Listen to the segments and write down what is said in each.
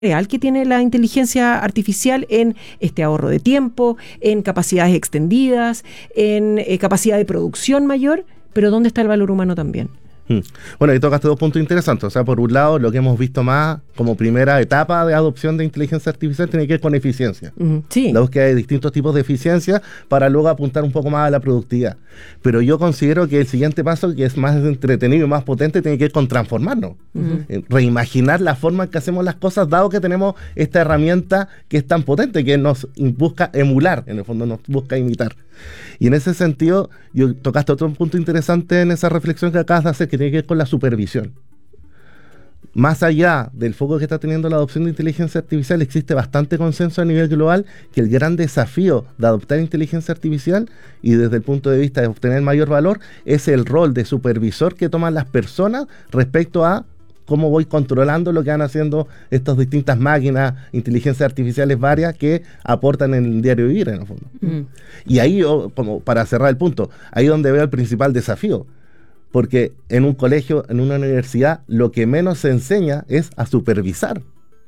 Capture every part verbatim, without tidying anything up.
real que tiene la inteligencia artificial en este ahorro de tiempo, en capacidades extendidas, en eh, capacidad de producción mayor, pero ¿dónde está el valor humano también? Bueno, ahí tocaste dos puntos interesantes. O sea, por un lado, lo que hemos visto más como primera etapa de adopción de inteligencia artificial tiene que ver con eficiencia. Uh-huh. Sí. La búsqueda de distintos tipos de eficiencia para luego apuntar un poco más a la productividad. Pero yo considero que el siguiente paso, que es más entretenido y más potente, tiene que ver con transformarnos. Uh-huh. Eh, reimaginar la forma en que hacemos las cosas, dado que tenemos esta herramienta que es tan potente, que nos busca emular, en el fondo nos busca imitar. Y en ese sentido, yo tocaste otro punto interesante en esa reflexión que acabas de hacer, que tiene que ver con la supervisión. Más allá del foco que está teniendo la adopción de inteligencia artificial, existe bastante consenso a nivel global que el gran desafío de adoptar inteligencia artificial y desde el punto de vista de obtener mayor valor es el rol de supervisor que toman las personas respecto a cómo voy controlando lo que van haciendo estas distintas máquinas, inteligencias artificiales varias que aportan en el diario vivir, en el fondo. Mm. Y ahí, yo, como para cerrar el punto, ahí donde veo el principal desafío. Porque en un colegio, en una universidad, lo que menos se enseña es a supervisar.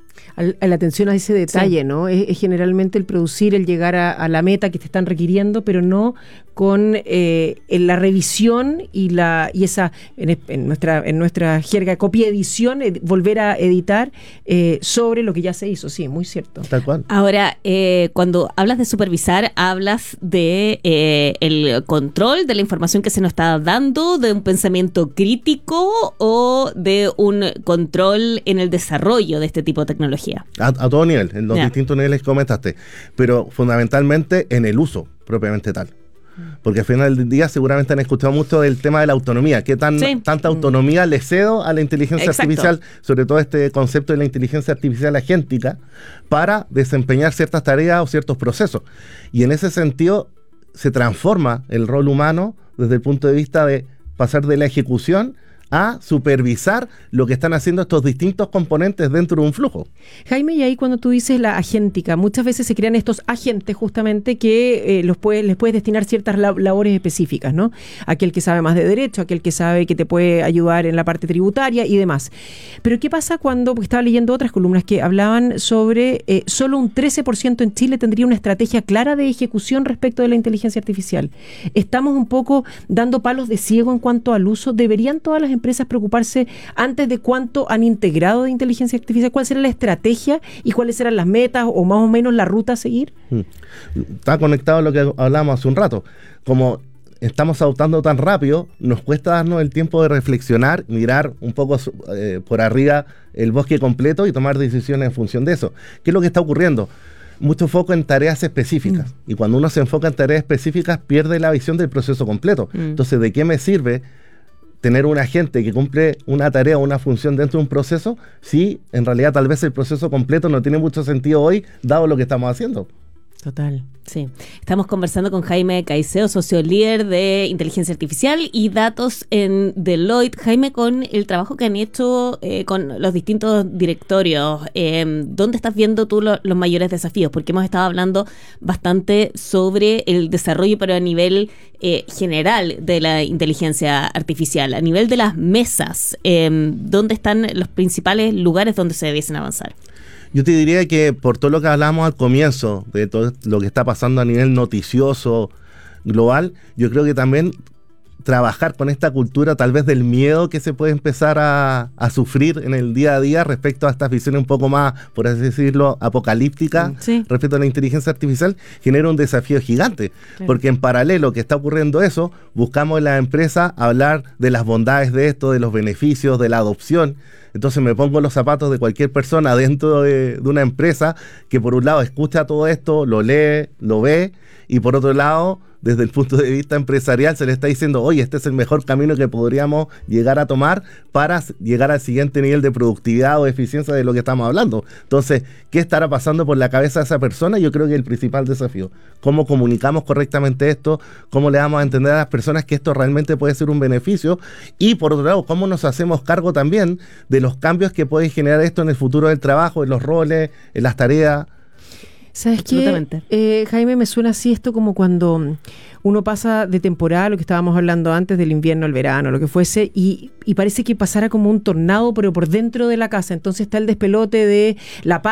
A la atención a ese detalle, sí. ¿no? Es, es generalmente el producir, el llegar a, a la meta que te están requiriendo, pero no con eh, en la revisión y la y esa en, en nuestra en nuestra jerga copia edición, ed, volver a editar eh, sobre lo que ya se hizo. Sí, muy cierto. Tal cual. Ahora, eh, cuando hablas de supervisar, hablas de eh, el control de la información que se nos está dando, de un pensamiento crítico o de un control en el desarrollo de este tipo de tecnología. A, a todo nivel, en los yeah. distintos niveles que comentaste, pero fundamentalmente en el uso propiamente tal. Porque al final del día seguramente han escuchado mucho del tema de la autonomía, qué tan, sí. tanta autonomía le cedo a la inteligencia Exacto. artificial, sobre todo este concepto de la inteligencia artificial agéntica, para desempeñar ciertas tareas o ciertos procesos. Y en ese sentido se transforma el rol humano desde el punto de vista de pasar de la ejecución a supervisar lo que están haciendo estos distintos componentes dentro de un flujo. Jaime, y ahí cuando tú dices la agéntica, muchas veces se crean estos agentes justamente que eh, los puede, les puedes destinar ciertas lab- labores específicas, ¿no? Aquel que sabe más de derecho, aquel que sabe que te puede ayudar en la parte tributaria y demás. Pero ¿qué pasa cuando, porque estaba leyendo otras columnas que hablaban sobre eh, solo un trece por ciento en Chile tendría una estrategia clara de ejecución respecto de la inteligencia artificial? Estamos un poco dando palos de ciego en cuanto al uso. ¿Deberían todas las empresas preocuparse antes de cuánto han integrado de inteligencia artificial? ¿Cuál será la estrategia y cuáles serán las metas o más o menos la ruta a seguir? Está conectado a lo que hablábamos hace un rato. Como estamos adoptando tan rápido, nos cuesta darnos el tiempo de reflexionar, mirar un poco eh, por arriba el bosque completo y tomar decisiones en función de eso. ¿Qué es lo que está ocurriendo? Mucho foco en tareas específicas. Mm. Y cuando uno se enfoca en tareas específicas, pierde la visión del proceso completo. Mm. Entonces, ¿de qué me sirve tener un agente que cumple una tarea o una función dentro de un proceso si en realidad tal vez el proceso completo no tiene mucho sentido hoy, dado lo que estamos haciendo? Total, sí. Estamos conversando con Jaime Caicedo, socio líder de inteligencia artificial y datos en Deloitte. Jaime, con el trabajo que han hecho eh, con los distintos directorios, eh, ¿dónde estás viendo tú lo, los mayores desafíos? Porque hemos estado hablando bastante sobre el desarrollo, pero a nivel eh, general de la inteligencia artificial, a nivel de las mesas, eh, ¿dónde están los principales lugares donde se debiesen avanzar? Yo te diría que por todo lo que hablamos al comienzo, de todo lo que está pasando a nivel noticioso global, yo creo que también trabajar con esta cultura tal vez del miedo que se puede empezar a, a sufrir en el día a día respecto a estas visiones un poco más, por así decirlo, apocalípticas, sí. respecto a la inteligencia artificial, genera un desafío gigante. Claro. Porque en paralelo que está ocurriendo eso, buscamos en la empresa hablar de las bondades de esto, de los beneficios, de la adopción. Entonces me pongo los zapatos de cualquier persona dentro de, de una empresa que por un lado escucha todo esto, lo lee, lo ve, y por otro lado, desde el punto de vista empresarial, se le está diciendo, oye, este es el mejor camino que podríamos llegar a tomar para llegar al siguiente nivel de productividad o eficiencia de lo que estamos hablando. Entonces, ¿qué estará pasando por la cabeza de esa persona? Yo creo que es el principal desafío. ¿Cómo comunicamos correctamente esto? ¿Cómo le damos a entender a las personas que esto realmente puede ser un beneficio? Y por otro lado, ¿cómo nos hacemos cargo también de los cambios que puede generar esto en el futuro del trabajo, en los roles, en las tareas? ¿Sabes qué? Eh, Jaime, me suena así esto como cuando uno pasa de temporada, lo que estábamos hablando antes, del invierno al verano, lo que fuese, y, y parece que pasara como un tornado, pero por dentro de la casa. Entonces está el despelote de la